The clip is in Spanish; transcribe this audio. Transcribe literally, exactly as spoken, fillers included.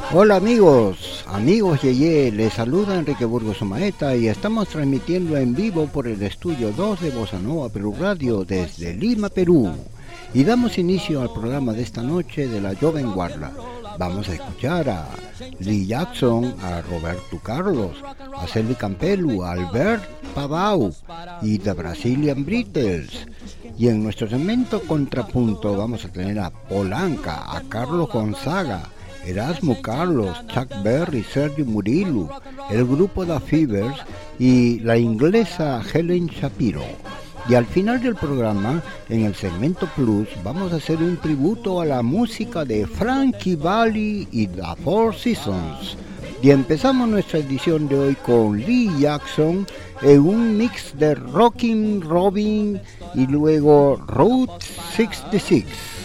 Hola amigos, amigos Yeye, les saluda Enrique Burgos Omaeta y estamos transmitiendo en vivo por el estudio dos de Bossa Nova Perú Radio desde Lima, Perú. Y damos inicio al programa de esta noche de la Joven Guarda. Vamos a escuchar a Lee Jackson, a Roberto Carlos, a Celly Campbell, a Albert Pavao y The Brazilian Beatles. Y en nuestro segmento Contrapunto vamos a tener a Polanca, a Carlos Gonzaga, Erasmo Carlos, Chuck Berry, Sergio Murillo, el grupo The Fevers y la inglesa Helen Shapiro. Y al final del programa, en el segmento Plus, vamos a hacer un tributo a la música de Frankie Valli y The Four Seasons. Y empezamos nuestra edición de hoy con Lee Jackson en un mix de Rockin' Robin y luego Route sesenta y seis.